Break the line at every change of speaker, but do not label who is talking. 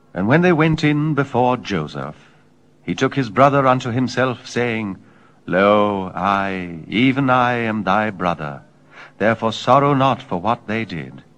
And when they went in before Joseph, he took his brother unto himself, saying, Lo, I, even I, am thy brother. Therefore sorrow not for what they did.